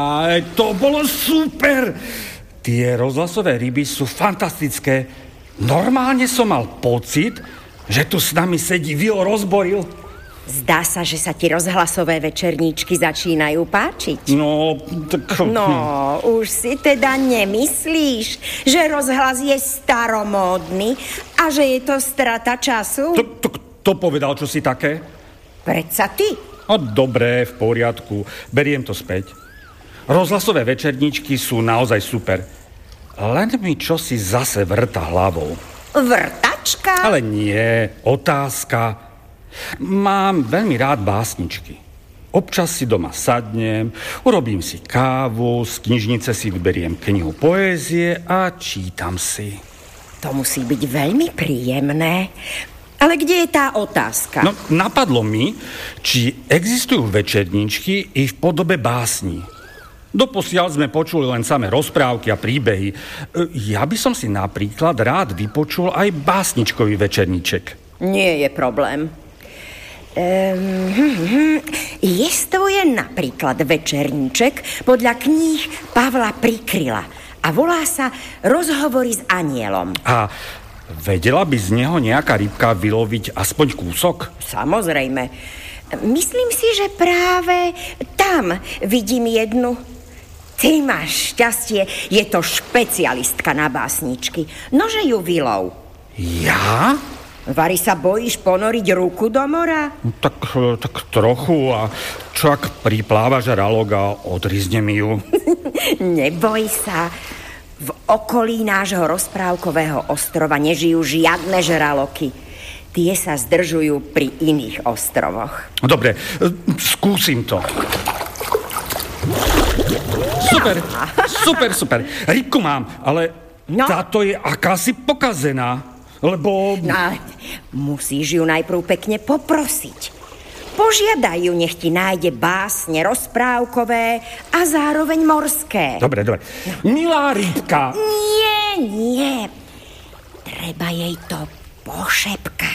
To bolo super! Tie rozhlasové ryby sú fantastické. Normálne som mal pocit, že tu s nami sedí Vilo Rozboril. Zdá sa, že sa ti rozhlasové večerníčky začínajú páčiť. No, tak... No, už si teda nemyslíš, že rozhlas je staromódny a že je to strata času? To povedal, čo si také? Predsa ty. Dobre, v poriadku. Beriem to späť. Rozhlasové večerníčky sú naozaj super. Len mi čosi zase vrta hlavou. Vrtačka? Ale nie, otázka. Mám veľmi rád básničky. Občas si doma sadnem, urobím si kávu, z knižnice si vyberiem knihu poézie a čítam si. To musí byť veľmi príjemné. Ale kde je tá otázka? No, napadlo mi, či existujú večerníčky i v podobe básní. Doposiaľ sme počuli len samé rozprávky a príbehy. Ja by som si napríklad rád vypočul aj básničkový večerníček. Nie je problém. Jestvuje napríklad večerníček podľa kníh Pavla Prikryla a volá sa Rozhovory s anielom. A vedela by z neho nejaká rybka vyloviť aspoň kúsok? Samozrejme. Myslím si, že práve tam vidím jednu. Ty máš šťastie, je to špecialistka na básničky. Nože ju vylov. Ja? Vari sa bojíš ponoriť ruku do mora? Tak trochu. A čo ak pripláva žralok a odrizne mi ju? Neboj sa. V okolí nášho rozprávkového ostrova nežijú žiadne žraloky. Tie sa zdržujú pri iných ostrovoch. Dobre, skúsim to. Super. Rybku mám, ale táto je akási pokazená. Lebo... No, musíš ju najprv pekne poprosiť. Požiadaj ju, nech ti nájde básne rozprávkové a zároveň morské. Dobre. Milá rybka. Nie. Treba jej to pošepkať.